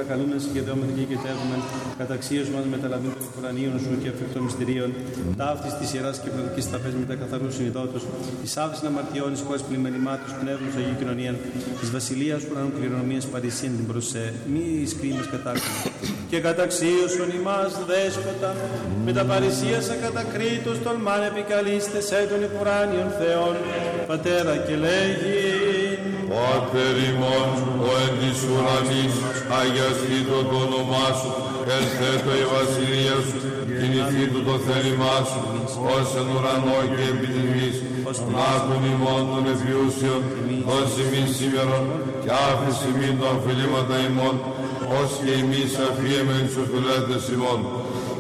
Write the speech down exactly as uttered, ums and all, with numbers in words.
παρακαλούμεν συγκεντρώμεθα και κετεύουμε καταξίως μας μεταλαβήν των ουρανίων σου και εφεκτών μυστηρίων, ταύτης της ιεράς και πνευματικής ταπές με τα καθαρού συνειδότος, της άβης αμαρτιών, εις χώρες πλημμενημάτους, πνεύμους Αγίου Κοινωνίαν, της βασιλείας ουρανών κληρονομίας παρησίαν την προσέ, μη εις κρίμες κατάκριμα. Και καταξίωσον ημάς δέσποτα, με τα παρησίας ακατακρίτως τολμάν επικαλείστε σε των υπουράνιων Θεών, Πατέρα και λέγει. Πάτερ ημών, ο εν της ουρανής, αγιαστήτω το όνομά σου, ελθέτω η βασιλεία σου, κινηθήτω το θέλημά σου, ως εν ουρανό και επί της γης, άκουν ημών των εφιούσιων, ως ημείς σήμερον, και άφηση μην των φιλήματα ημών, ως και εμείς αφιέμεν στους φιλέτες ημών.